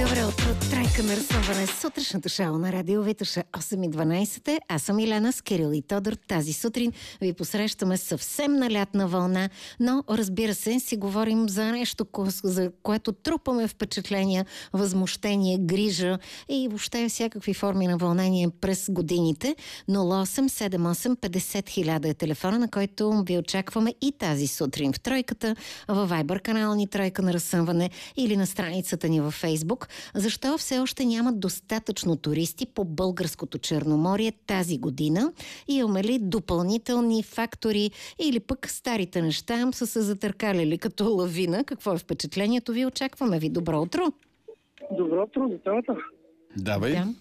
Добро утро, тройка на разсъмване с сутрешното шоу на Радио Витоша 8:12. Аз съм Илена с Кирил и Тодор. Тази сутрин ви посрещаме съвсем на лятна вълна, но разбира се, си говорим за нещо, за което трупаме впечатления, възмущение, грижа и въобще всякакви форми на вълнение през годините. 0878 50 000 е телефона, на който ви очакваме и тази сутрин в тройката, във Viber канала ни Тройка на разсъмване или на страницата ни във Фейсбук. Защо все още нямат достатъчно туристи по българското Черноморие тази година? Имаме ли допълнителни фактори или пък старите неща са се затъркаляли като лавина? Какво е впечатлението ви? Очакваме ви. Добро утро! Добро утро, за темата. Давай. Да.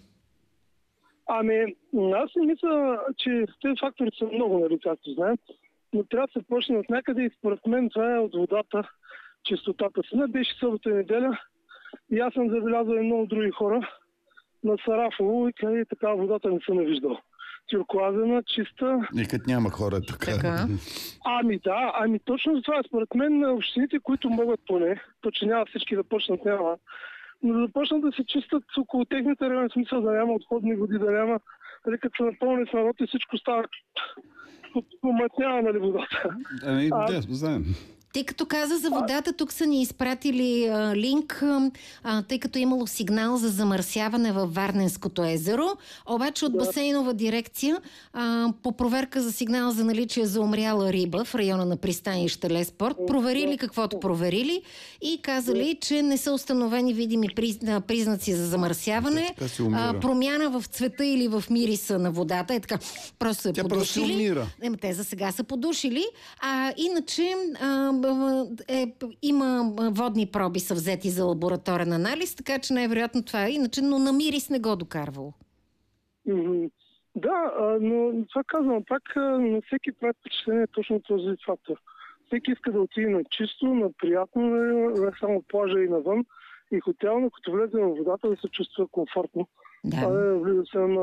Аз си мисля, че тези фактори са много, нали, както знаем, но трябва да се почне от някъде и според мен това е от водата, чистотата. Сега беше събота и неделя и аз съм забелязал и много други хора на Сарафово и къде така водата не съм виждал. Тюркуазена, чиста. И като няма хора така. Точно за това. Според мен общините, които могат поне, то че няма всички да почнат, няма, но да започнат да се чистят около техните райони, смисъл да няма отходни води, да няма, нали, като се напълни с народ и всичко става помътнява, нали, водата. Знаем. Тъй като каза за водата, тук са ни изпратили линк, тъй като имало сигнал за замърсяване във Варненското езеро, обаче от басейнова дирекция по проверка за сигнал за наличие за умряла риба в района на пристанище Леспорт, проверили каквото проверили и казали, че не са установени видими признаци за замърсяване, промяна в цвета или в мириса на водата, е така, просто се подушили. Те за сега са подушили, иначе има водни проби са взети за лабораторен анализ, така че най-вероятно това е иначе, но на мирис не го докарвало. Да, но това казвам пак, на всеки прави впечатление точно този фактор. Всеки иска да отиде на чисто, на приятно, не само плажа и навън, и хотел, но като влезе в водата да се чувства комфортно. Да. Влиза се на